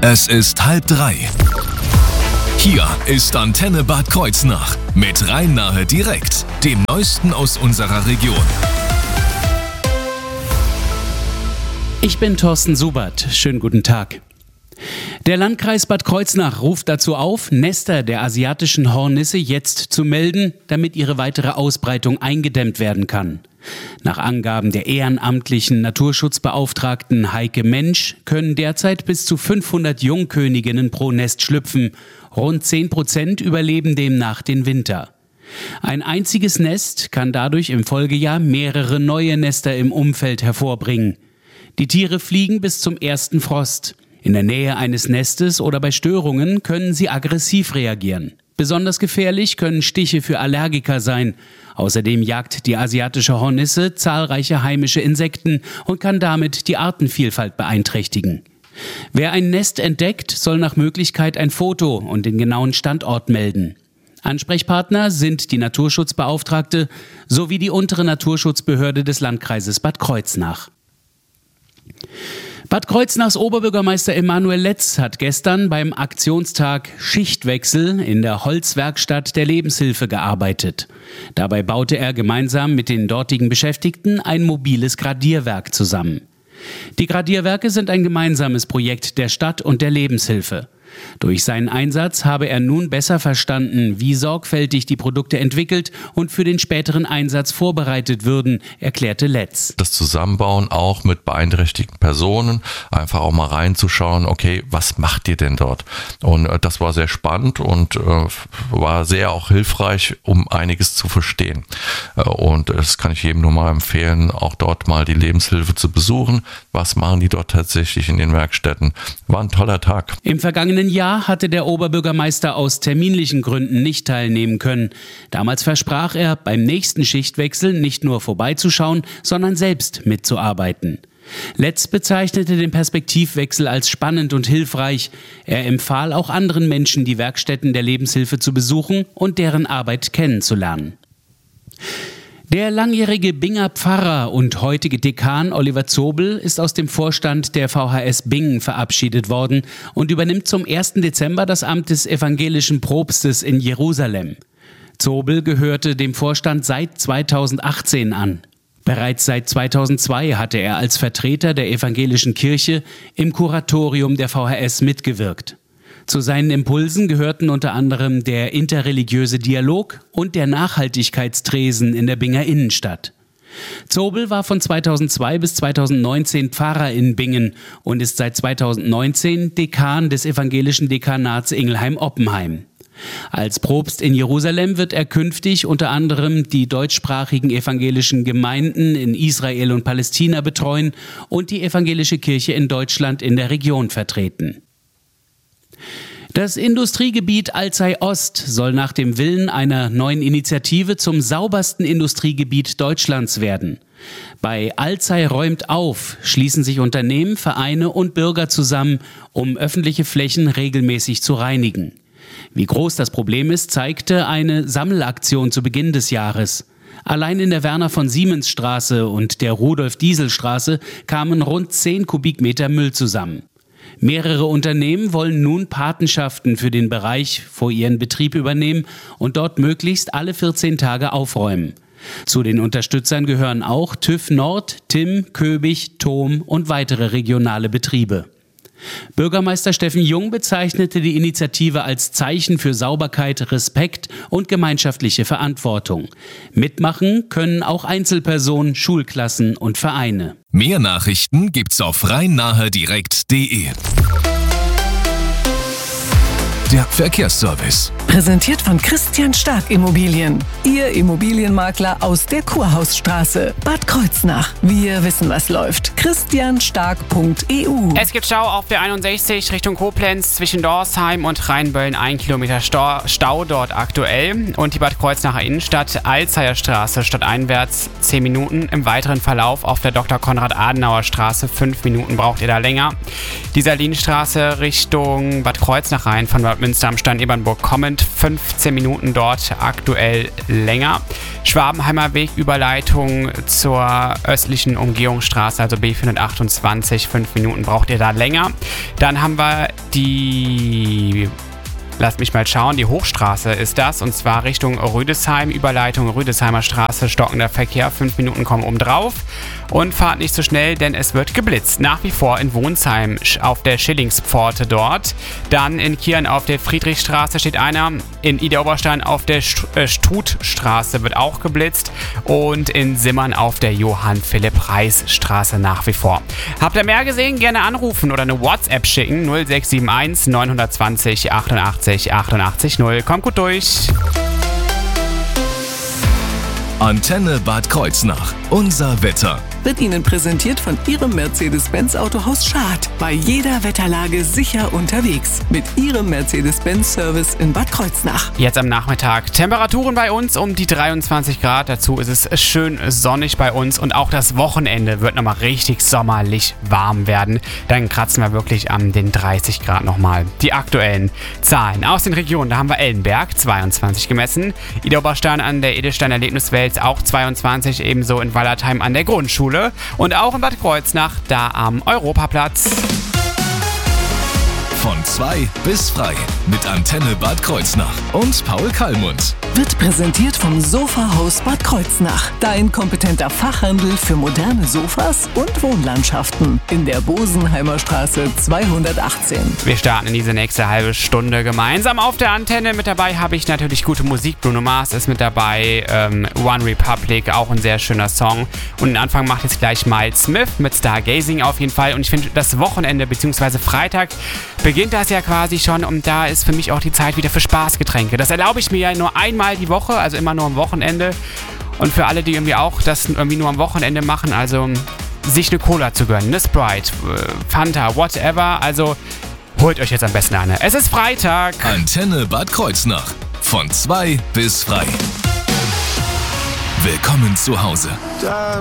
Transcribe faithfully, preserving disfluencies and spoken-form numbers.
Es ist halb drei. Hier ist Antenne Bad Kreuznach mit Rhein-Nahe direkt, dem Neuesten aus unserer Region. Ich bin Thorsten Subert. Schönen guten Tag. Der Landkreis Bad Kreuznach ruft dazu auf, Nester der asiatischen Hornisse jetzt zu melden, damit ihre weitere Ausbreitung eingedämmt werden kann. Nach Angaben der ehrenamtlichen Naturschutzbeauftragten Heike Mensch können derzeit bis zu fünfhundert Jungköniginnen pro Nest schlüpfen. Rund zehn Prozent überleben demnach den Winter. Ein einziges Nest kann dadurch im Folgejahr mehrere neue Nester im Umfeld hervorbringen. Die Tiere fliegen bis zum ersten Frost. In der Nähe eines Nestes oder bei Störungen können sie aggressiv reagieren. Besonders gefährlich können Stiche für Allergiker sein. Außerdem jagt die asiatische Hornisse zahlreiche heimische Insekten und kann damit die Artenvielfalt beeinträchtigen. Wer ein Nest entdeckt, soll nach Möglichkeit ein Foto und den genauen Standort melden. Ansprechpartner sind die Naturschutzbeauftragte sowie die untere Naturschutzbehörde des Landkreises Bad Kreuznach. Bad Kreuznachs Oberbürgermeister Emanuel Letz hat gestern beim Aktionstag Schichtwechsel in der Holzwerkstatt der Lebenshilfe gearbeitet. Dabei baute er gemeinsam mit den dortigen Beschäftigten ein mobiles Gradierwerk zusammen. Die Gradierwerke sind ein gemeinsames Projekt der Stadt und der Lebenshilfe. Durch seinen Einsatz habe er nun besser verstanden, wie sorgfältig die Produkte entwickelt und für den späteren Einsatz vorbereitet würden, erklärte Letz. Das Zusammenbauen auch mit beeinträchtigten Personen, einfach auch mal reinzuschauen, okay, was macht ihr denn dort? Und äh, das war sehr spannend und äh, war sehr auch hilfreich, um einiges zu verstehen. Äh, und das kann ich jedem nur mal empfehlen, auch dort mal die Lebenshilfe zu besuchen. Was machen die dort tatsächlich in den Werkstätten? War ein toller Tag. Im vergangenen Jahr hatte der Oberbürgermeister aus terminlichen Gründen nicht teilnehmen können. Damals versprach er, beim nächsten Schichtwechsel nicht nur vorbeizuschauen, sondern selbst mitzuarbeiten. Letz bezeichnete den Perspektivwechsel als spannend und hilfreich. Er empfahl auch anderen Menschen, die Werkstätten der Lebenshilfe zu besuchen und deren Arbeit kennenzulernen. Der langjährige Binger Pfarrer und heutige Dekan Oliver Zobel ist aus dem Vorstand der V H S Bingen verabschiedet worden und übernimmt zum ersten Dezember das Amt des evangelischen Propstes in Jerusalem. Zobel gehörte dem Vorstand seit zweitausendachtzehn an. Bereits seit zweitausendzwei hatte er als Vertreter der evangelischen Kirche im Kuratorium der V H S mitgewirkt. Zu seinen Impulsen gehörten unter anderem der interreligiöse Dialog und der Nachhaltigkeitstresen in der Binger Innenstadt. Zobel war von zweitausendzwei bis zweitausendneunzehn Pfarrer in Bingen und ist seit zweitausendneunzehn Dekan des evangelischen Dekanats Ingelheim-Oppenheim. Als Propst in Jerusalem wird er künftig unter anderem die deutschsprachigen evangelischen Gemeinden in Israel und Palästina betreuen und die evangelische Kirche in Deutschland in der Region vertreten. Das Industriegebiet Alzey Ost soll nach dem Willen einer neuen Initiative zum saubersten Industriegebiet Deutschlands werden. Bei Alzey räumt auf schließen sich Unternehmen, Vereine und Bürger zusammen, um öffentliche Flächen regelmäßig zu reinigen. Wie groß das Problem ist, zeigte eine Sammelaktion zu Beginn des Jahres. Allein in der Werner-von-Siemens-Straße und der Rudolf-Diesel-Straße kamen rund zehn Kubikmeter Müll zusammen. Mehrere Unternehmen wollen nun Patenschaften für den Bereich vor ihren Betrieb übernehmen und dort möglichst alle vierzehn Tage aufräumen. Zu den Unterstützern gehören auch TÜV Nord, Timm, Köbig, Thom und weitere regionale Betriebe. Bürgermeister Steffen Jung bezeichnete die Initiative als Zeichen für Sauberkeit, Respekt und gemeinschaftliche Verantwortung. Mitmachen können auch Einzelpersonen, Schulklassen und Vereine. Mehr Nachrichten gibt's auf rhein-nahe direkt punkt de. Der Verkehrsservice. Präsentiert von Christian Stark Immobilien. Ihr Immobilienmakler aus der Kurhausstraße. Bad Kreuznach. Wir wissen, was läuft. christian stark punkt e u. Es gibt Stau auf der einundsechzig Richtung Koblenz zwischen Dorsheim und Rheinböllen. Ein Kilometer Stau, Stau dort aktuell. Und die Bad Kreuznacher Innenstadt, Alzeyer Straße, stadteinwärts zehn Minuten. Im weiteren Verlauf auf der Doktor Konrad-Adenauer Straße fünf Minuten braucht ihr da länger. Die Salinstraße Richtung Bad Kreuznach rein von Bad Münster am Stand Ebernburg kommend. fünfzehn Minuten dort aktuell länger. Schwabenheimer Weg Überleitung zur östlichen Umgehungsstraße, also B vierhundertachtundzwanzig. fünf Minuten braucht ihr da länger. Dann haben wir die... Lasst mich mal schauen, die Hochstraße ist das, und zwar Richtung Rüdesheim, Überleitung Rüdesheimer Straße, stockender Verkehr, fünf Minuten kommen oben drauf. Und fahrt nicht so schnell, denn es wird geblitzt. Nach wie vor in Wohnsheim auf der Schillingspforte dort. Dann in Kirn auf der Friedrichstraße steht einer. In Idar-Oberstein auf der Stutstraße wird auch geblitzt. Und in Simmern auf der Johann-Philipp-Reiß-Straße nach wie vor. Habt ihr mehr gesehen? Gerne anrufen oder eine WhatsApp schicken. null sechs sieben eins neun zwei null achtundachtzig achtundachtzig null. Kommt gut durch. Antenne Bad Kreuznach. Unser Wetter. Wird Ihnen präsentiert von Ihrem Mercedes-Benz Autohaus Schad. Bei jeder Wetterlage sicher unterwegs. Mit Ihrem Mercedes-Benz-Service in Bad Kreuznach. Jetzt am Nachmittag Temperaturen bei uns um die dreiundzwanzig Grad. Dazu ist es schön sonnig bei uns. Und auch das Wochenende wird nochmal richtig sommerlich warm werden. Dann kratzen wir wirklich an den dreißig Grad nochmal. Die aktuellen Zahlen aus den Regionen. Da haben wir Ellenberg zweiundzwanzig gemessen. Idar-Oberstein an der Edelstein Erlebniswelt auch zweiundzwanzig. Ebenso in Wallertheim an der Grundschule. Und auch in Bad Kreuznach, da am Europaplatz. Von zwei bis frei mit Antenne Bad Kreuznach und Paul Kallmund. Wird präsentiert vom Sofahaus Bad Kreuznach. Dein kompetenter Fachhandel für moderne Sofas und Wohnlandschaften. In der Bosenheimer Straße zweihundertachtzehn. Wir starten in diese nächste halbe Stunde gemeinsam auf der Antenne. Mit dabei habe ich natürlich gute Musik. Bruno Mars ist mit dabei. Ähm, One Republic, auch ein sehr schöner Song. Und den Anfang macht jetzt gleich Miles Smith mit Stargazing auf jeden Fall. Und ich finde, das Wochenende bzw. Freitag beginnt das ja quasi schon. Und da ist für mich auch die Zeit wieder für Spaßgetränke. Das erlaube ich mir ja nur einmal die Woche, also immer nur am Wochenende. Und für alle, die irgendwie auch das irgendwie nur am Wochenende machen, also sich eine Cola zu gönnen, eine Sprite, Fanta, whatever, also holt euch jetzt am besten eine. Es ist Freitag. Antenne Bad Kreuznach. Von zwei bis frei. Willkommen zu Hause.